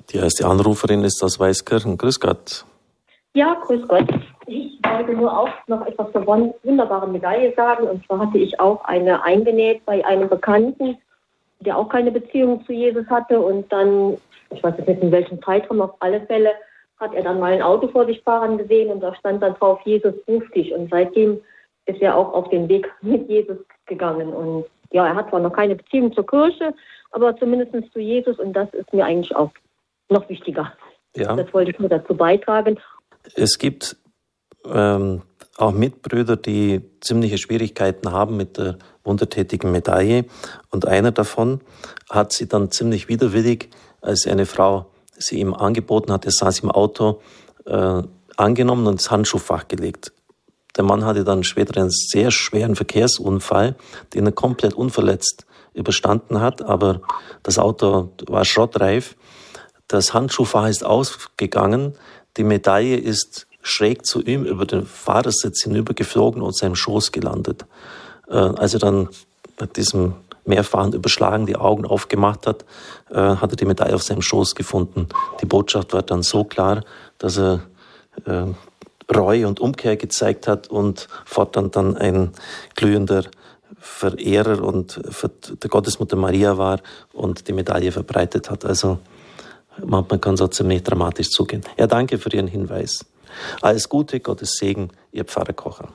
Die erste Anruferin ist aus Weißkirchen. Grüß Gott. Ja, grüß Gott. Ich wollte nur auch noch etwas zur wunderbaren Medaille sagen. Und zwar hatte ich auch eine eingenäht bei einem Bekannten, der auch keine Beziehung zu Jesus hatte. Und dann, ich weiß jetzt nicht in welchem Zeitraum, auf alle Fälle, hat er dann mal ein Auto vor sich fahren gesehen und da stand dann drauf, Jesus ruft dich. Und seitdem ist er auch auf den Weg mit Jesus gegangen. Und ja, er hat zwar noch keine Beziehung zur Kirche, aber zumindest zu Jesus. Und das ist mir eigentlich auch noch wichtiger. Ja. Das wollte ich nur dazu beitragen. Es gibt auch Mitbrüder, die ziemliche Schwierigkeiten haben mit der wundertätigen Medaille. Und einer davon hat sie dann ziemlich widerwillig, als eine Frau sie ihm angeboten hat, er saß im Auto, angenommen und ins Handschuhfach gelegt. Der Mann hatte dann später einen sehr schweren Verkehrsunfall, den er komplett unverletzt überstanden hat, aber das Auto war schrottreif. Das Handschuhfach ist ausgegangen, die Medaille ist schräg zu ihm über den Fahrersitz hinübergeflogen und seinem Schoß gelandet. Als er dann mit diesem mehrfachen Überschlagen die Augen aufgemacht hat, hat er die Medaille auf seinem Schoß gefunden. Die Botschaft war dann so klar, dass er Reue und Umkehr gezeigt hat und fortan dann ein glühender Verehrer und der Gottesmutter Maria war und die Medaille verbreitet hat. Also manchmal kann es auch ziemlich dramatisch zugehen. Ja, danke für Ihren Hinweis. Alles Gute, Gottes Segen, Ihr Pfarrer Kocher.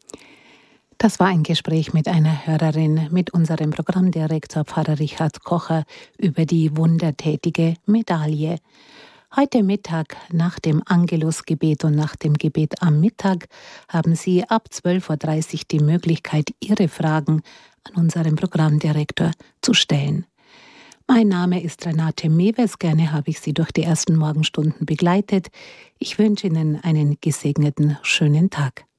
Das war ein Gespräch mit einer Hörerin, mit unserem Programmdirektor Pfarrer Richard Kocher über die wundertätige Medaille. Heute Mittag nach dem Angelusgebet und nach dem Gebet am Mittag haben Sie ab 12.30 Uhr die Möglichkeit, Ihre Fragen an unseren Programmdirektor zu stellen. Mein Name ist Renate Mewes. Gerne habe ich Sie durch die ersten Morgenstunden begleitet. Ich wünsche Ihnen einen gesegneten, schönen Tag.